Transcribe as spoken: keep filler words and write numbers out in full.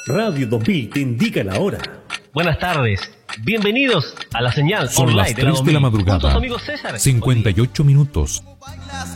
Radio dos mil te indica la hora. Buenas tardes, bienvenidos a la señal Son online las tres de la Junto a su madrugada, amigo César. cincuenta y ocho minutos.